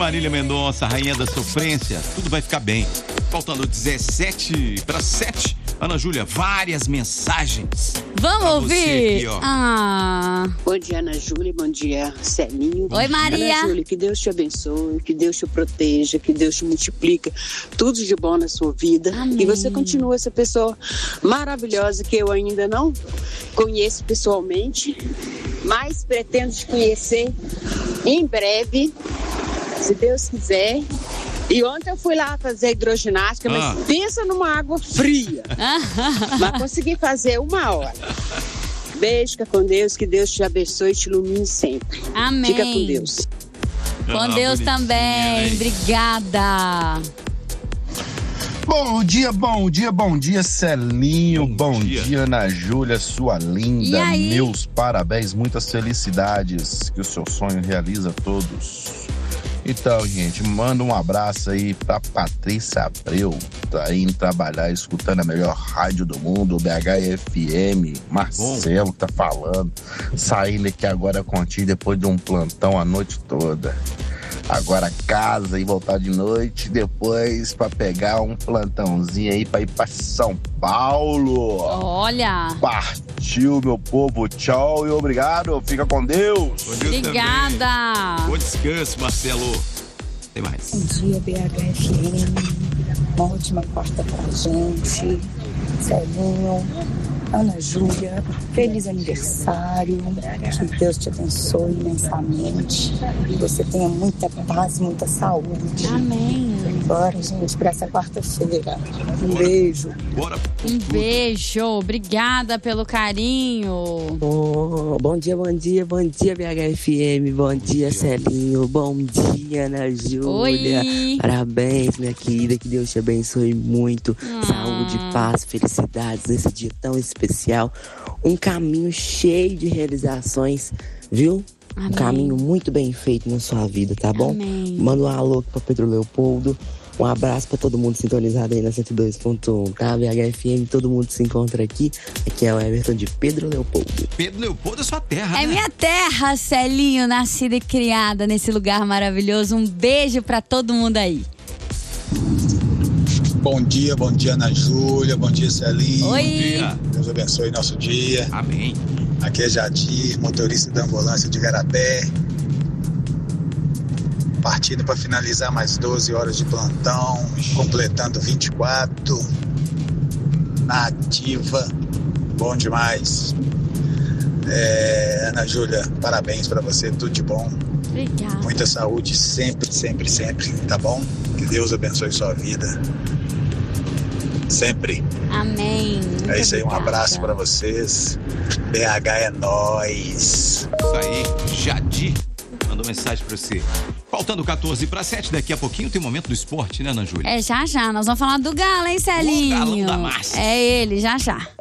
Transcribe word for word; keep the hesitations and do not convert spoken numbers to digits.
Marília Mendonça, rainha da sofrência. Tudo vai ficar bem. Faltando dezessete para sete. Ana Júlia, várias mensagens. Vamos ouvir. Aqui, ó. Ah. Bom dia, Ana Júlia. Bom dia, Celinho. Oi, Maria. Ana Júlia, que Deus te abençoe, que Deus te proteja, que Deus te multiplica tudo de bom na sua vida. Amém. E você continua essa pessoa maravilhosa que eu ainda não conheço pessoalmente, mas pretendo te conhecer em breve, se Deus quiser. E ontem eu fui lá fazer hidroginástica, Ah. mas pensa numa água fria. Mas consegui fazer uma hora. Beijo, fica com Deus, que Deus te abençoe e te ilumine sempre. Amém. Fica com Deus. Com Ah, Deus bonitinha, também. hein? Obrigada. Bom dia, bom dia, bom dia, Celinho. Bom Bom, dia. dia. Ana Júlia, sua E linda. aí? Meus parabéns, muitas felicidades. Que o seu sonho realiza todos. Então, gente, manda um abraço aí pra Patrícia Abreu. Tá indo trabalhar, escutando a melhor rádio do mundo, o B H F M. Marcelo tá falando. Saindo aqui agora contigo depois de um plantão a noite toda. Agora casa e voltar de noite, depois pra pegar um plantãozinho aí pra ir pra São Paulo. Olha. Partiu, meu povo. Tchau e obrigado. Fica com Deus. Com Deus Obrigada. também. Bom descanso, Marcelo. Tem mais. Bom dia, B H F M. Uma ótima quarta pra gente. Celinho, Ana Júlia, feliz aniversário. Que Deus te abençoe imensamente. Que você tenha muita paz, muita saúde. Amém. Bora, gente, pra essa quarta-feira. Um beijo. Bora. Um beijo. Obrigada pelo carinho. Oh, bom dia, bom dia, bom dia, B H F M, bom dia, Celinho, bom dia, Ana Júlia. Oi. Parabéns, minha querida, que Deus te abençoe muito. Ah. Saúde, paz, felicidades nesse dia tão especial. Um caminho cheio de realizações, viu? Amém. Um caminho muito bem feito na sua vida, tá bom? Amém. Manda um alô aqui pra Pedro Leopoldo. Um abraço pra todo mundo sintonizado aí na cento e dois ponto um, tá? B H F M, todo mundo se encontra aqui. Aqui é o Everton de Pedro Leopoldo. Pedro Leopoldo é sua terra, É né? minha terra, Celinho, nascida e criada nesse lugar maravilhoso. Um beijo pra todo mundo aí. Bom dia, bom dia, Ana Júlia, bom dia, Celinho. Oi. Bom dia. Deus abençoe nosso dia. Amém. Aqui é Jadir, motorista da ambulância de Garapé. Partindo para finalizar mais doze horas de plantão, completando vinte e quatro. Na ativa. Bom demais. É, Ana Júlia, parabéns para você, tudo de bom. Obrigada. Muita saúde sempre, sempre, sempre, tá bom? Que Deus abençoe sua vida. Sempre. Amém. Muito É isso aí, um obrigada. abraço pra vocês. B H é nóis. Isso aí, Jadir mandou mensagem pra você. Faltando quatorze para sete, daqui a pouquinho tem o momento do esporte, né, Ana Júlia? É já já, nós vamos falar do Galo, hein, Celinho? O galão da massa. É ele, já já.